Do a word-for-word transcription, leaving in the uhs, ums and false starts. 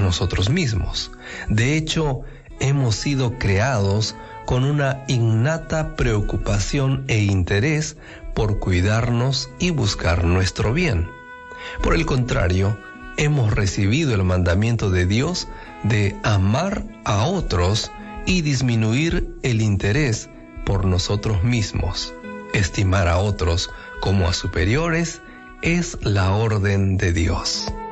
nosotros mismos. De hecho, hemos sido creados con una innata preocupación e interés por cuidarnos y buscar nuestro bien. Por el contrario, hemos recibido el mandamiento de Dios de amar a otros y disminuir el interés por nosotros mismos. Estimar a otros como a superiores es la orden de Dios.